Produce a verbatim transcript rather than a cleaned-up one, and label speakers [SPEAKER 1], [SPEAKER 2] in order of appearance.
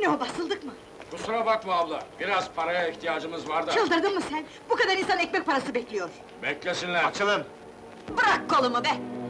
[SPEAKER 1] Ne o, basıldık mı?
[SPEAKER 2] Kusura bakma abla, biraz paraya ihtiyacımız var da.
[SPEAKER 1] Çıldırdın mı sen? Bu kadar insan ekmek parası bekliyor!
[SPEAKER 2] Beklesinler.
[SPEAKER 3] Açılın!
[SPEAKER 1] Bırak kolumu be!